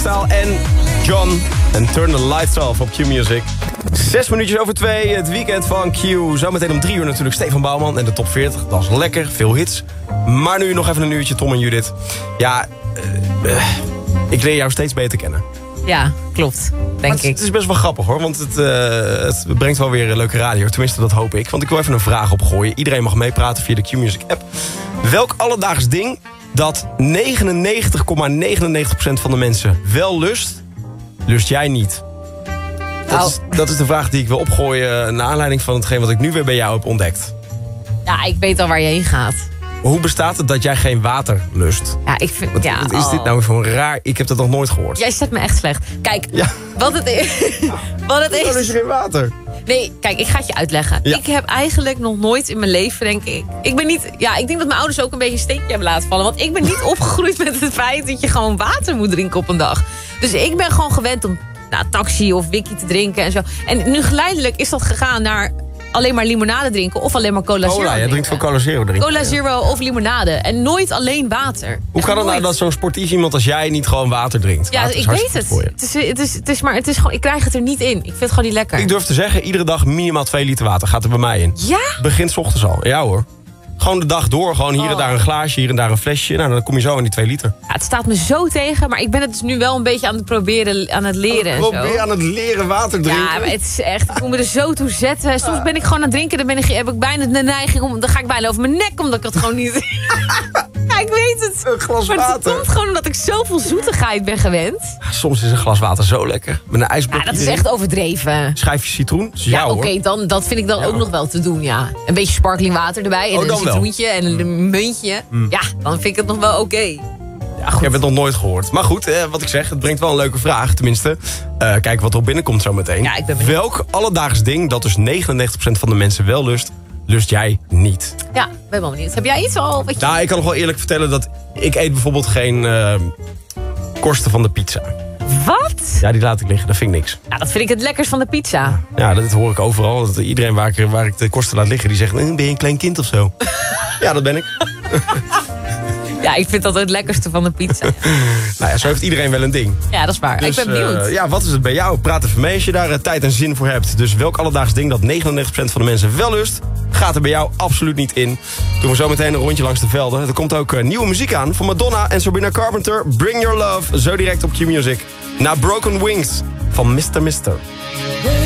Style en John. En Turn the Lights Off op Q-Music. 6 minuutjes over 2, het weekend van Q. Zometeen om 3 uur natuurlijk Stefan Bouwman en de top 40. Dat is lekker, veel hits. Maar nu nog even een uurtje Tom en Judith. Ja, ik leer jou steeds beter kennen. Ja, klopt, denk ik. Het is best wel grappig hoor, want het brengt wel weer een leuke radio. Tenminste, dat hoop ik. Want ik wil even een vraag opgooien. Iedereen mag meepraten via de Q-Music app. Welk alledaags ding dat 99,99% van de mensen wel lust jij niet? Dat is de vraag die ik wil opgooien naar aanleiding van hetgeen wat ik nu weer bij jou heb ontdekt. Ja, ik weet al waar je heen gaat. Hoe bestaat het dat jij geen water lust? Ja, ik vind... Wat is dit nou voor een raar... Ik heb dat nog nooit gehoord. Jij zet me echt slecht. Kijk, wat het is... Dan is er geen water. Nee, kijk, ik ga het je uitleggen. Ja. Ik heb eigenlijk nog nooit in mijn leven, denk ik... Ik denk dat mijn ouders ook een beetje een steekje hebben laten vallen. Want ik ben niet opgegroeid met het feit dat je gewoon water moet drinken op een dag. Dus ik ben gewoon gewend om taxi of wiki te drinken en zo. En nu geleidelijk is dat gegaan naar alleen maar limonade drinken of alleen maar cola zero. Jij drinkt veel cola zero drinken. Cola zero of limonade. En nooit alleen water. Hoe kan het nou dat zo'n sportief iemand als jij niet gewoon water drinkt? Ja, ik weet het. Het is gewoon, ik krijg het er niet in. Ik vind het gewoon niet lekker. Ik durf te zeggen, iedere dag minimaal 2 liter water gaat er bij mij in. Ja? Begint 's ochtends al. Ja hoor. Gewoon de dag door. Gewoon hier en daar een glaasje, hier en daar een flesje. Nou, dan kom je zo aan die 2 liter. Ja, het staat me zo tegen, maar ik ben het dus nu wel een beetje aan het proberen, aan het leren en zo. Probeer aan het leren water drinken? Ja, maar het is echt, ik moet me er zo toe zetten. Soms ben ik gewoon aan het drinken, dan heb ik bijna de neiging om, dan ga ik bijna over mijn nek, omdat ik het gewoon niet... Ja, ik weet het. Een glas maar water. het komt gewoon omdat ik zoveel zoetigheid ben gewend. Soms is een glas water zo lekker. Met een ijsblokje. Ja, dat is echt overdreven. Schijfje citroen. Ja, oké, dan dat vind ik dan ook nog wel te doen, ja. Een beetje sparkling water erbij en een citroentje en een muntje. Ja, dan vind ik het nog wel oké. Ja, ik heb het nog nooit gehoord. Maar goed, wat ik zeg, het brengt wel een leuke vraag. Tenminste, kijk wat er binnenkomt zo meteen. Ja, ik ben benieuwd. Welk alledaags ding dat dus 99% van de mensen wel lust jij niet? Ja, ben wel benieuwd. Heb jij iets al? Nou, ik kan nog wel eerlijk vertellen dat ik eet bijvoorbeeld geen korsten van de pizza. Wat? Ja, die laat ik liggen. Dat vind ik niks. Nou, dat vind ik het lekkers van de pizza. Ja, dat hoor ik overal. Dat iedereen waar ik de korsten laat liggen, die zegt, ben je een klein kind of zo? Ja, dat ben ik. Ja, ik vind dat het lekkerste van de pizza. Nou ja, zo heeft iedereen wel een ding. Ja, dat is waar. Dus, ik ben benieuwd. Ja, wat is het bij jou? Praat even mee als je daar tijd en zin voor hebt. Dus welk alledaags ding dat 99% van de mensen wel lust, gaat er bij jou absoluut niet in. Doen we zo meteen een rondje langs de velden. Er komt ook nieuwe muziek aan van Madonna en Sabrina Carpenter. Bring Your Love, zo direct op Q-Music. Na Broken Wings van Mr.